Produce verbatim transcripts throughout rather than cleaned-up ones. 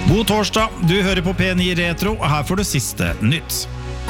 God torsdag, du hører på P ni Retro, og her får du siste nytt.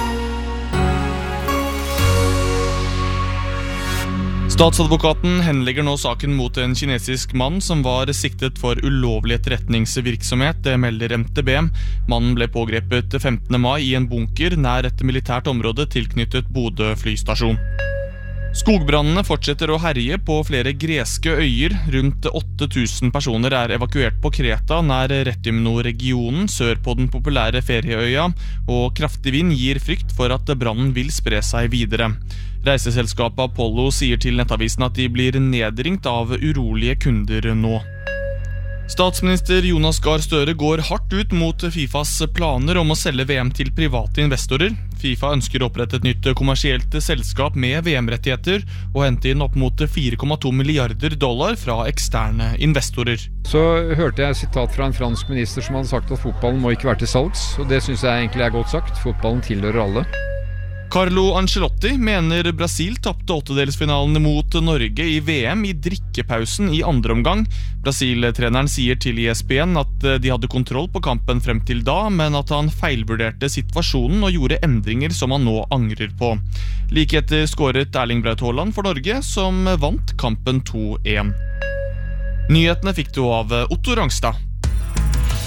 Statsadvokaten henlegger nå saken mot en kinesisk mann som var siktet for ulovlig etterretningsvirksomhet, det melder M T B. Mannen ble pågrepet femtende mai i en bunker nær et militært område tilknyttet Bodø flystasjon. Skogbrannene fortsetter å herje på flere greske øyer. Rundt åtte tusen personer er evakuert på Kreta nær Rethymno-regionen sør på den populære ferieøya, og kraftig vind gir frykt for at brannen vil spre seg videre. Reiseselskapet Apollo sier til nettavisen at de blir nedringt av urolige kunder nå. Statsminister Jonas Gahr Støre går hardt ut mot FIFAs planer om å selge V M til private investorer. FIFA ønsker å opprette et nytt kommersielt selskap med V M-rettigheter og hente inn opp mot fire komma to milliarder dollar fra eksterne investorer. Så hørte jeg et sitat fra en fransk minister som hadde sagt at fotballen må ikke være til salgs, og det synes jeg egentlig er godt sagt. Fotballen tilhører alle. Carlo Ancelotti mener Brasil tappte åttedelsfinalen mot Norge i V M i drikkepausen i andre omgang. Brasil-treneren sier til E S P N at de hadde kontroll på kampen frem til da, men at han feilvurderte situasjonen og gjorde endringer som han nå angrer på. Like etter skåret Erling Braut Haaland for Norge, som vant kampen to én. Nyhetene fikk du av Otto Rangstad.